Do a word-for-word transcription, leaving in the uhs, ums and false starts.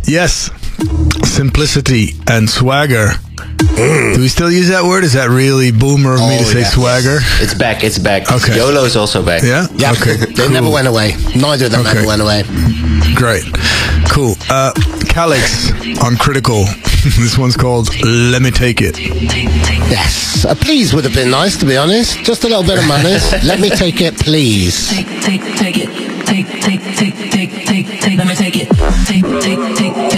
Yes. Simplicity and swagger. Mm. Do we still use that word? Is that really boomer of oh, me to say yeah. swagger? It's back, it's back. Okay. YOLO is also back. Yeah? Yeah. Okay. They cool. never went away. Neither of them okay. ever went away. Great. Cool. Uh, Calix on Critical. This one's called Let Me Take It. Yes. A please would have been nice, to be honest. Just a little bit of manners. Let me take it, please. Take, take, take it. Take, take, take, take, take, take. Let me take it. Take, take, take, take.